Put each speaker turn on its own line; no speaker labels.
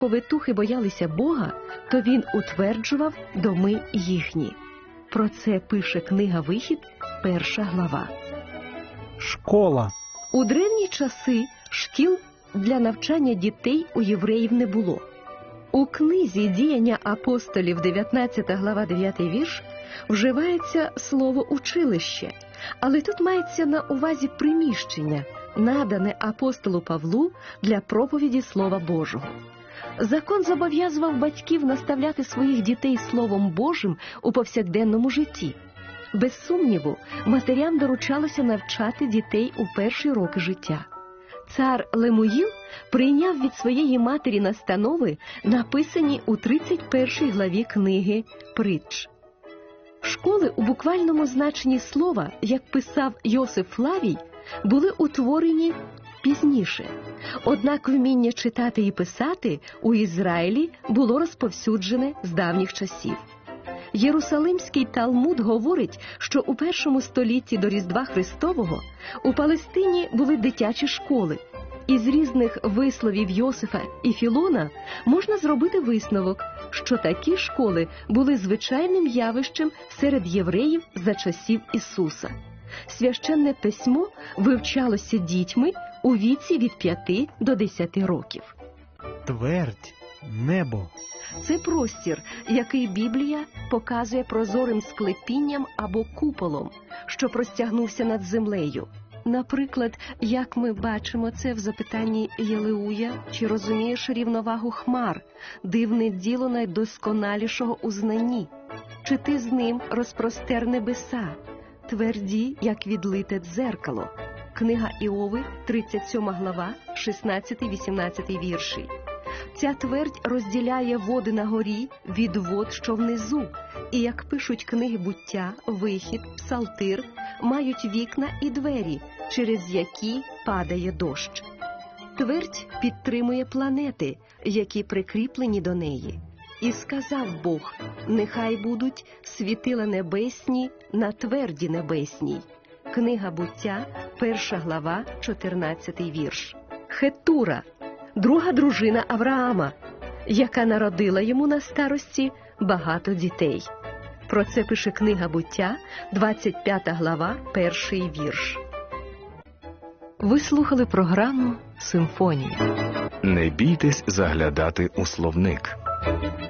повитухи боялися Бога, то він утверджував доми їхні. Про це пише книга «Вихід», 1 глава.
Школа.
У древні часи шкіл для навчання дітей у євреїв не було. У книзі «Діяння апостолів», 19 глава, 9 вірш, вживається слово «училище», але тут мається на увазі приміщення, надане апостолу Павлу для проповіді Слова Божого. Закон зобов'язував батьків наставляти своїх дітей Словом Божим у повсякденному житті. Без сумніву, матерям доручалося навчати дітей у перші роки життя. Цар Лемуїл прийняв від своєї матері настанови, написані у 31 главі книги «Притч». Школи у буквальному значенні слова, як писав Йосиф Флавій, були утворені пізніше. Однак вміння читати і писати у Ізраїлі було розповсюджене з давніх часів. Єрусалимський Талмуд говорить, що у першому столітті до Різдва Христового у Палестині були дитячі школи. Із різних висловів Йосифа і Філона можна зробити висновок, що такі школи були звичайним явищем серед євреїв за часів Ісуса. Священне письмо вивчалося дітьми у віці від 5 до 10 років.
Твердь. Небо.
Це простір, який Біблія показує прозорим склепінням або куполом, що простягнувся над землею. Наприклад, як ми бачимо це в запитанні Єлеуя, чи розумієш рівновагу хмар, дивне діло найдосконалішого у знанні? Чи ти з ним розпростер небеса, тверді, як відлите дзеркало? Книга Іови, 37 глава, 16-18 вірші. Ця твердь розділяє води на горі від вод, що внизу, і, як пишуть книги «Буття», «Вихід», «Псалтир», мають вікна і двері, через які падає дощ. Твердь підтримує планети, які прикріплені до неї. І сказав Бог: «Нехай будуть світила небесні на тверді небесній». Книга «Буття», 1 глава, 14 вірш. Хетура – друга дружина Авраама, яка народила йому на старості багато дітей. Про це пише книга «Буття», 25 глава, 1 вірш. Ви слухали програму «Симфонія».
Не бійтесь заглядати у словник.